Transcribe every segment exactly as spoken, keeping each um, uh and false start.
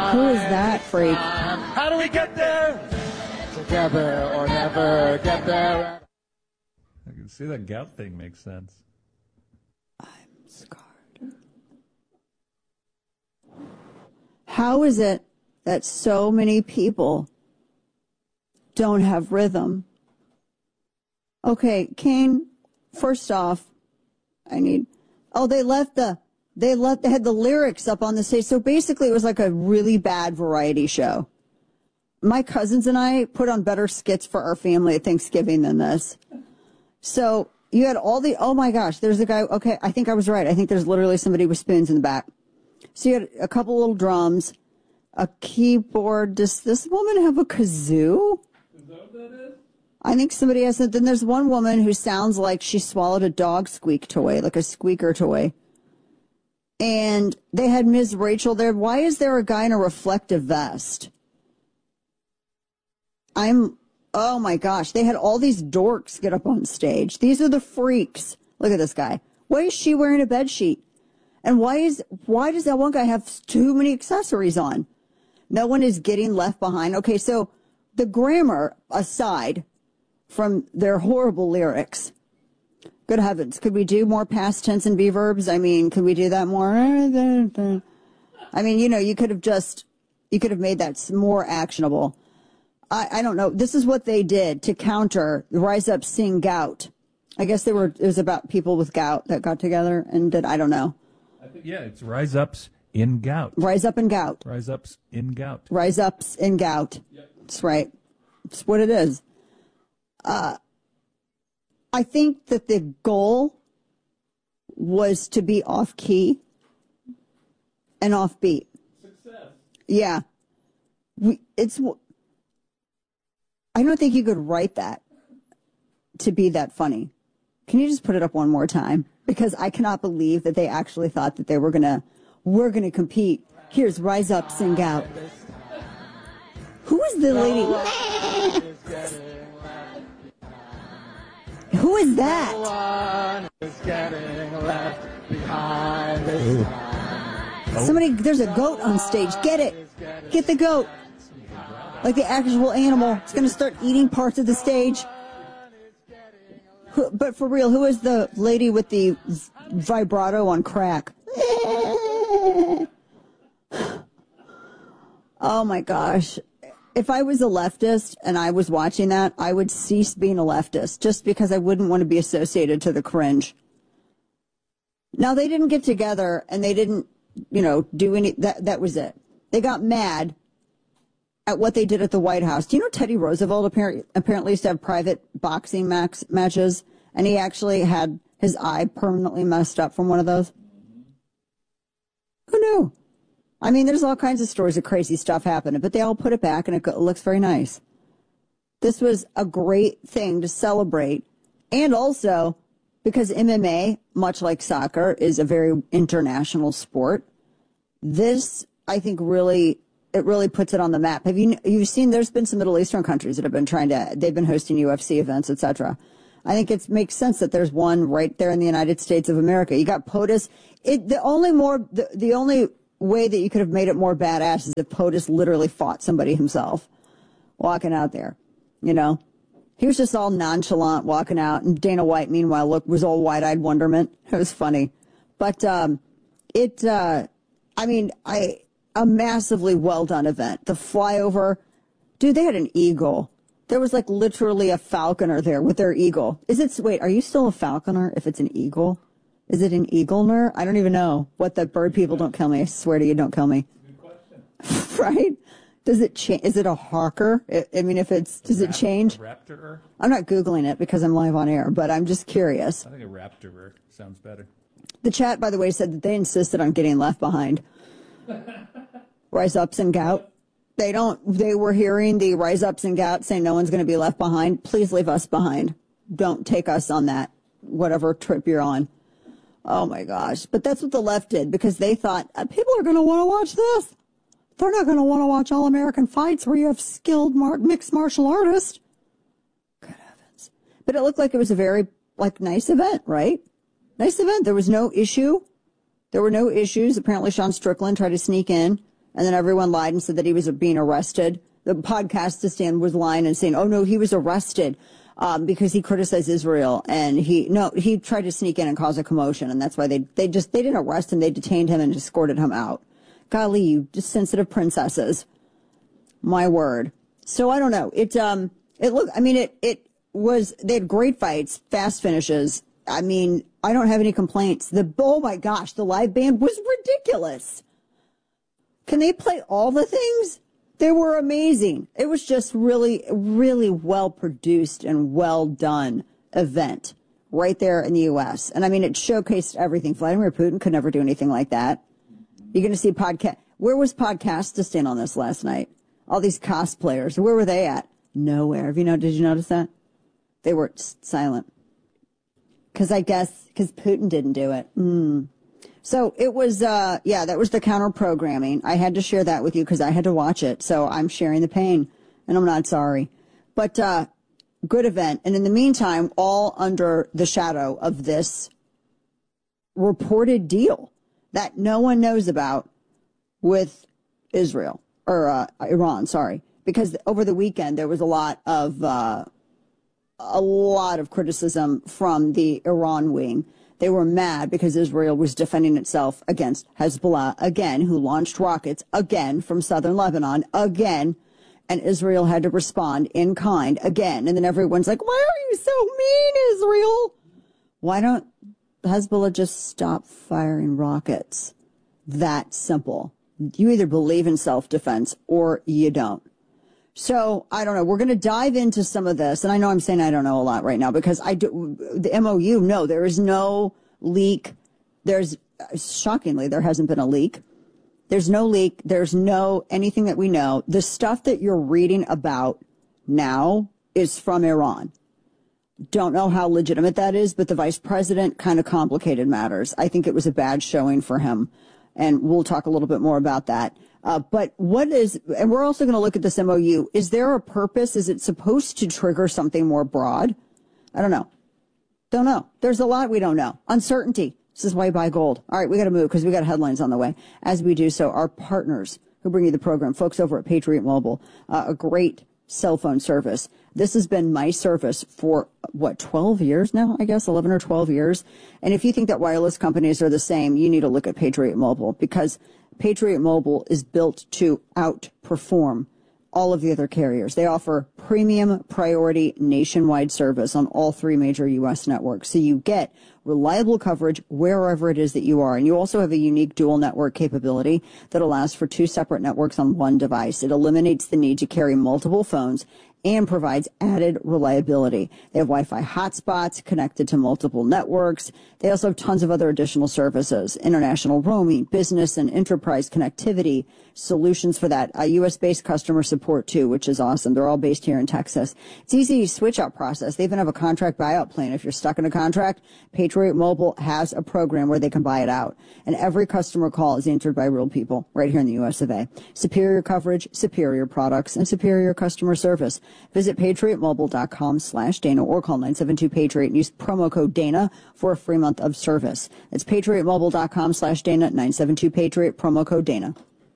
Who is that freak? How do we get there? Together or never get there. I can see that gout thing makes sense. I'm scarred. How is it that so many people don't have rhythm? Okay, Kane, first off, I need, oh, they left the, they left, they had the lyrics up on the stage. So basically it was like a really bad variety show. My cousins and I put on better skits for our family at Thanksgiving than this. So you had all the, oh my gosh, there's a guy, okay, I think I was right. I think there's literally somebody with spoons in the back. So you had a couple little drums, a keyboard. Does this woman have a kazoo? Is that what that is? I think somebody has it. Then there's one woman who sounds like she swallowed a dog squeak toy, like a squeaker toy. And they had Miz Rachel there. Why is there a guy in a reflective vest? I'm, oh my gosh, they had all these dorks get up on stage. These are the freaks. Look at this guy. Why is she wearing a bed sheet? And why is, why does that one guy have too many accessories on? No one is getting left behind. Okay, so the grammar aside from their horrible lyrics, good heavens, could we do more past tense and be verbs? I mean, could we do that more? I mean, you know, you could have just, you could have made that more actionable. I, I don't know. This is what they did to counter Rise Up, Sing Gout. I guess they were, it was about people with gout that got together and did, I don't know. I think, yeah, it's Rise Ups in Gout. Rise Up and Gout. Rise Ups in Gout. Rise Ups in Gout. Yep. That's right. That's what it is. Uh, I think that the goal was to be off key and off beat. Success. Yeah. We, it's, I don't think you could write that to be that funny. Can you just put it up one more time? Because I cannot believe that they actually thought that they were going to, we're going to compete. Here's Rise Up, Sing Out. Who is the lady? Who is that? Somebody, there's a goat on stage. Get it. Get the goat. Like the actual animal. It's going to start eating parts of the stage. Who, but for real, who is the lady with the vibrato on crack? Oh my gosh. If I was a leftist and I was watching that, I would cease being a leftist just because I wouldn't want to be associated to the cringe. Now, they didn't get together and they didn't, you know, do any, that, that was it. They got mad at what they did at the White House. Do you know Teddy Roosevelt apparently, apparently used to have private boxing max, matches, and he actually had his eye permanently messed up from one of those? Who knew? I mean, there's all kinds of stories of crazy stuff happening, but they all put it back, and it looks very nice. This was a great thing to celebrate, and also because M M A, much like soccer, is a very international sport. This, I think, really, it really puts it on the map. Have you, you've seen, there's been some Middle Eastern countries that have been trying to, they've been hosting U F C events, et cetera. I think it makes sense that there's one right there in the United States of America. You got POTUS. It, the only more, the, the only way that you could have made it more badass is if POTUS literally fought somebody himself walking out there, you know. He was just all nonchalant walking out, and Dana White, meanwhile, look, was all wide-eyed wonderment. It was funny. But um, it, uh, I mean, I a massively well-done event. The flyover, dude, they had an eagle. There was, like, literally a falconer there with their eagle. Is it, wait, are you still a falconer if it's an eagle? Is it an eaglener? I don't even know what the bird people, don't kill me. I swear to you, don't kill me. Good question. Right? Does it change? Is it a hawker? I, I mean, if it's, does it change? Raptor? I'm not Googling it because I'm live on air, but I'm just curious. I think a raptor sounds better. The chat, by the way, said that they insisted on getting left behind. Rise Ups and Gout. They don't, they were hearing the Rise Ups and Gout saying no one's going to be left behind. Please leave us behind. Don't take us on that, whatever trip you're on. Oh my gosh. But that's what the left did because they thought people are going to want to watch this. They're not going to want to watch all-American fights where you have skilled mar- mixed martial artists. Good heavens. But it looked like it was a very, like, nice event, right? Nice event. There was no issue. There were no issues. Apparently Sean Strickland tried to sneak in And then everyone lied and said that he was being arrested. The Podcastistan was lying and saying, oh, no, he was arrested um, because he criticized Israel. And he, no, he tried to sneak in and cause a commotion. And that's why they, they just, they didn't arrest him. They detained him and escorted him out. Golly, you just sensitive princesses. My word. So I don't know. It, um, it looked, I mean, it, it was, they had great fights, fast finishes. I mean, I don't have any complaints. The, oh my gosh, the live band was ridiculous. Can they play all the things? They were amazing. It was just really, really well produced and well done event right there in the U S. And I mean, it showcased everything. Vladimir Putin could never do anything like that. You're going to see podcast. Where was Podcastistan on this last night? All these cosplayers. Where were they at? Nowhere. Have you know? Did you notice that? They were silent. Because I guess, because Putin didn't do it. Mm. So it was, uh, yeah, that was the counter programming. I had to share that with you because I had to watch it. So I'm sharing the pain and I'm not sorry. But, uh, good event. And in the meantime, all under the shadow of this reported deal that no one knows about with Israel or, uh, Iran, sorry, because over the weekend there was a lot of, uh, a lot of criticism from the Iran wing. They were mad because Israel was defending itself against Hezbollah again, who launched rockets again from southern Lebanon again. And Israel had to respond in kind again. And then everyone's like, why are you so mean, Israel? Why don't Hezbollah just stop firing rockets? That simple. You either believe in self-defense or you don't. So, I don't know. We're going to dive into some of this. And I know I'm saying I don't know a lot right now because I do, the M O U, no, there is no leak. There's, shockingly, there hasn't been a leak. There's no leak. There's no anything that we know. The stuff that you're reading about now is from Iran. Don't know how legitimate that is, but the vice president kind of complicated matters. I think it was a bad showing for him. And we'll talk a little bit more about that. Uh, but what is, and we're also going to look at this M O U. Is there a purpose? Is it supposed to trigger something more broad? I don't know. Don't know. There's a lot we don't know. Uncertainty. This is why you buy gold. All right, we got to move because we got headlines on the way. As we do so, our partners who bring you the program, folks over at Patriot Mobile, uh, a great cell phone service. This has been my service for, what, twelve years now, I guess, eleven or twelve years. And if you think that wireless companies are the same, you need to look at Patriot Mobile because Patriot Mobile is built to outperform all of the other carriers. They offer premium priority nationwide service on all three major U S networks. So you get reliable coverage wherever it is that you are. And you also have a unique dual network capability that allows for two separate networks on one device. It eliminates the need to carry multiple phones and provides added reliability. They have Wi-Fi hotspots connected to multiple networks. They also have tons of other additional services, international roaming, business and enterprise connectivity, solutions for that, uh, U S-based customer support too, which is awesome. They're all based here in Texas. It's easy switch out process. They even have a contract buyout plan. If you're stuck in a contract, Patriot Mobile has a program where they can buy it out. And every customer call is answered by real people right here in the U S of A. Superior coverage, superior products, and superior customer service. Visit patriotmobile.com slash Dana or call nine seven two Patriot and use promo code Dana for a free month of service. It's patriotmobile.com slash Dana, nine seven two Patriot, promo code Dana.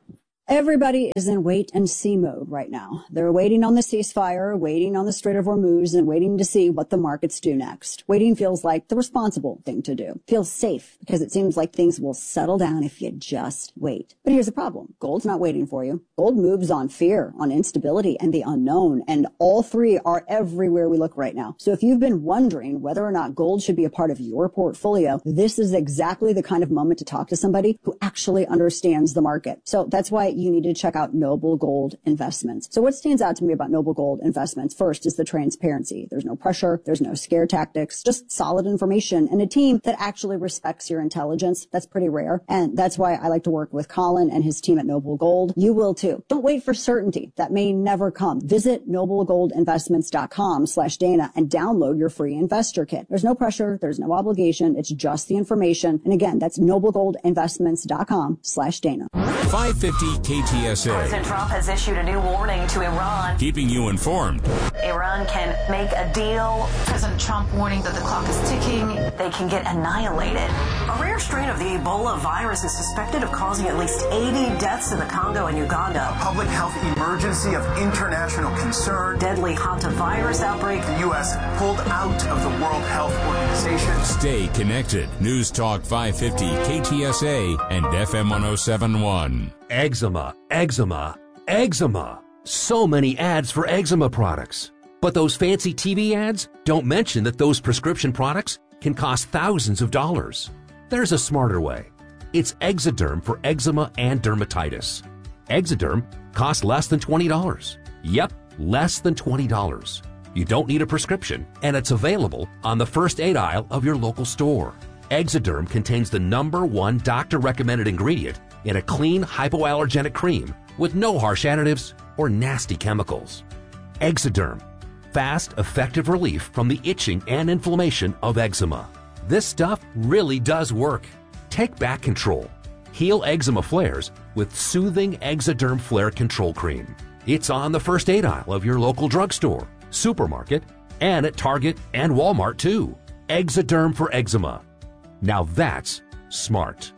Everybody is in wait and see mode right now. They're waiting on the ceasefire, waiting on the Strait of Hormuz, and waiting to see what the markets do next. Waiting feels like the responsible thing to do. Feels safe because it seems like things will settle down if you just wait. But here's the problem. Gold's not waiting for you. Gold moves on fear, on instability, and the unknown, and all three are everywhere we look right now. So if you've been wondering whether or not gold should be a part of your portfolio, this is exactly the kind of moment to talk to somebody who actually understands the market. So that's why you need to check out Noble Gold Investments. So what stands out to me about Noble Gold Investments first is the transparency. There's no pressure. There's no scare tactics, just solid information and a team that actually respects your intelligence. That's pretty rare. And that's why I like to work with Colin and his team at Noble Gold. You will too. Don't wait for certainty. That may never come. Visit noblegoldinvestments.com slash Dana and download your free investor kit. There's no pressure. There's no obligation. It's just the information. And again, that's noblegoldinvestments.com slash Dana. five fifty K T S A. President Trump has issued a new warning to Iran. Keeping you informed. Iran can make a deal. President Trump warning that the clock is ticking. They can get annihilated. A rare strain of the Ebola virus is suspected of causing at least eighty deaths in the Congo and Uganda. A public health emergency of international concern. Deadly hantavirus outbreak. The U S pulled out of the World Health Organization. Stay connected. News Talk five fifty, K T S A, and F M one oh seven point one. Eczema, eczema, eczema. So many ads for eczema products. But those fancy T V ads don't mention that those prescription products can cost thousands of dollars. There's a smarter way. It's Exoderm for eczema and dermatitis. Exoderm costs less than twenty dollars. Yep, less than twenty dollars. You don't need a prescription, and it's available on the first aid aisle of your local store. Exoderm contains the number one doctor-recommended ingredient in a clean, hypoallergenic cream with no harsh additives or nasty chemicals. Exoderm. Fast, effective relief from the itching and inflammation of eczema. This stuff really does work. Take back control. Heal eczema flares with soothing Exoderm Flare Control Cream. It's on the first aid aisle of your local drugstore, supermarket, and at Target and Walmart too. Exoderm for eczema. Now that's smart.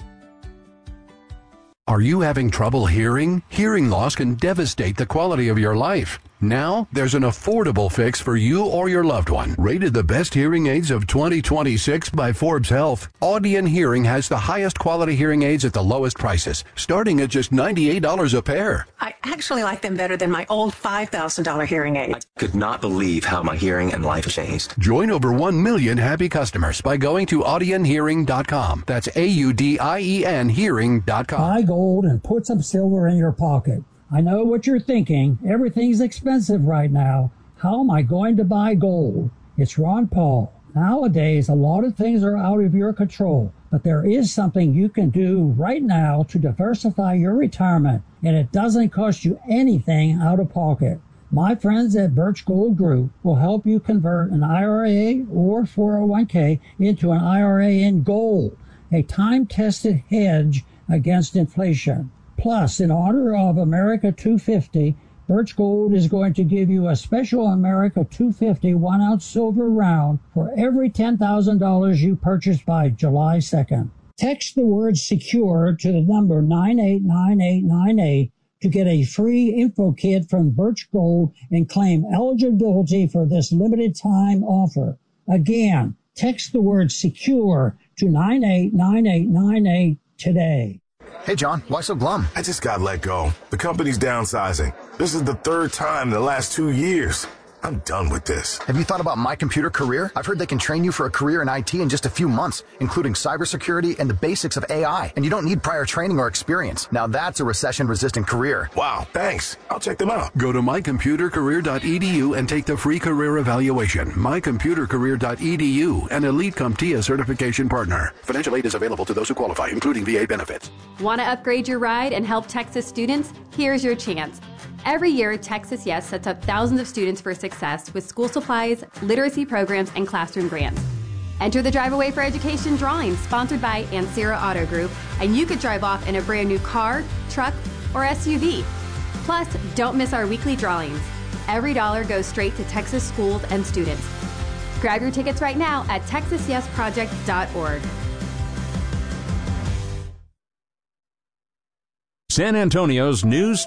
Are you having trouble hearing? Hearing loss can devastate the quality of your life. Now, there's an affordable fix for you or your loved one. Rated the best hearing aids of twenty twenty-six by Forbes Health, Audion Hearing has the highest quality hearing aids at the lowest prices, starting at just ninety-eight dollars a pair. I actually like them better than my old five thousand dollars hearing aid. I could not believe how my hearing and life changed. Join over one million happy customers by going to audion hearing dot com. That's A U D I E N hearing dot com. Buy gold and put some silver in your pocket. I know what you're thinking. Everything's expensive right now. How am I going to buy gold? It's Ron Paul. Nowadays, a lot of things are out of your control, but there is something you can do right now to diversify your retirement, and it doesn't cost you anything out of pocket. My friends at Birch Gold Group will help you convert an I R A or four oh one k into an I R A in gold, a time-tested hedge against inflation. Plus, in honor of America two fifty, Birch Gold is going to give you a special America two fifty one-ounce silver round for every ten thousand dollars you purchase by July second. Text the word SECURE to the number nine eight nine eight nine eight to get a free info kit from Birch Gold and claim eligibility for this limited time offer. Again, text the word SECURE to nine eight nine eight nine eight today. Hey, John, why so glum? I just got let go. The company's downsizing. This is the third time in the last two years. I'm done with this. Have you thought about My Computer Career? I've heard they can train you for a career in I T in just a few months, including cybersecurity and the basics of A I. And you don't need prior training or experience. Now that's a recession-resistant career. Wow, thanks. I'll check them out. Go to my computer career dot e d u and take the free career evaluation. my computer career dot e d u, an Elite CompTIA certification partner. Financial aid is available to those who qualify, including V A benefits. Want to upgrade your ride and help Texas students? Here's your chance. Every year, Texas Yes sets up thousands of students for success with school supplies, literacy programs, and classroom grants. Enter the Drive Away for Education drawing sponsored by Ansera Auto Group, and you could drive off in a brand new car, truck, or S U V. Plus, don't miss our weekly drawings. Every dollar goes straight to Texas schools and students. Grab your tickets right now at texas yes project dot org. San Antonio's News